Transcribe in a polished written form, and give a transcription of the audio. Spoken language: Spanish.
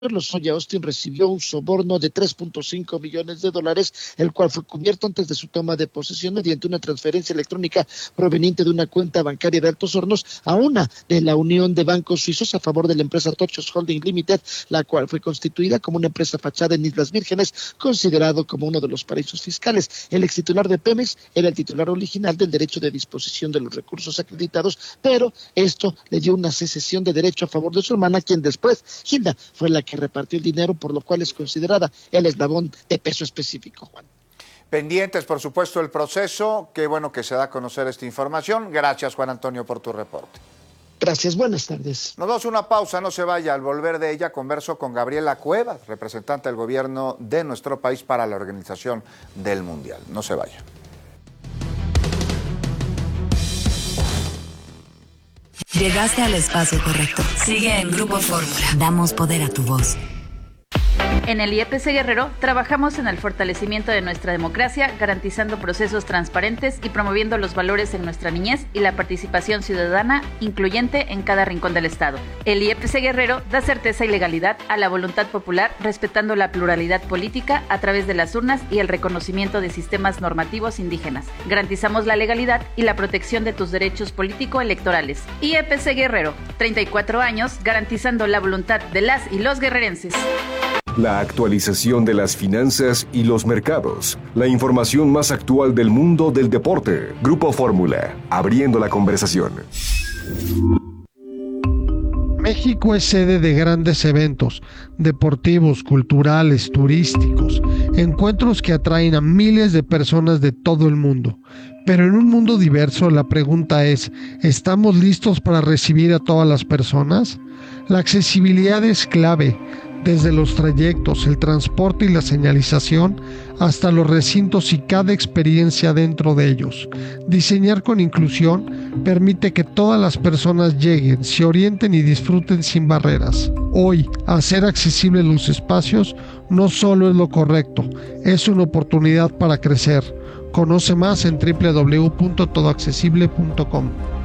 Lozoya Austin recibió un soborno de $3.5 millones, el cual fue cubierto antes de su toma de posesión mediante una transferencia electrónica proveniente de una cuenta bancaria de Altos Hornos a una de la Unión de Bancos Suizos a favor de la empresa Tochos Holding Limited, la cual fue constituida como una empresa fachada en Islas Vírgenes, considerado como uno de los paraísos fiscales. El ex titular de Pemex era el titular original del derecho de disposición de los recursos acreditados, pero esto le dio una secesión de derecho a favor de su hermana, quien después, Hilda, fue la que repartió el dinero, por lo cual es considerada el eslabón de peso específico, Juan. Pendientes, por supuesto, el proceso. Qué bueno que se da a conocer esta información. Gracias, Juan Antonio, por tu reporte. Gracias, buenas tardes. Nos damos una pausa, no se vaya. Al volver de ella, converso con Gabriela Cuevas, representante del gobierno de nuestro país para la organización del Mundial. No se vaya. Llegaste al espacio correcto. Sigue en Grupo Fórmula. Damos poder a tu voz. En el IEPC Guerrero trabajamos en el fortalecimiento de nuestra democracia, garantizando procesos transparentes y promoviendo los valores en nuestra niñez y la participación ciudadana incluyente en cada rincón del Estado. El IEPC Guerrero da certeza y legalidad a la voluntad popular, respetando la pluralidad política a través de las urnas y el reconocimiento de sistemas normativos indígenas. Garantizamos la legalidad y la protección de tus derechos político-electorales. IEPC Guerrero, 34 años garantizando la voluntad de las y los guerrerenses. La actualización de las finanzas y los mercados. La información más actual del mundo del deporte. Grupo Fórmula, abriendo la conversación. México es sede de grandes eventos deportivos, culturales, turísticos, encuentros que atraen a miles de personas de todo el mundo. Pero en un mundo diverso, la pregunta es, ¿estamos listos para recibir a todas las personas? La accesibilidad es clave, desde los trayectos, el transporte y la señalización, hasta los recintos y cada experiencia dentro de ellos. Diseñar con inclusión permite que todas las personas lleguen, se orienten y disfruten sin barreras. Hoy, hacer accesibles los espacios no solo es lo correcto, es una oportunidad para crecer. Conoce más en www.todoaccesible.com.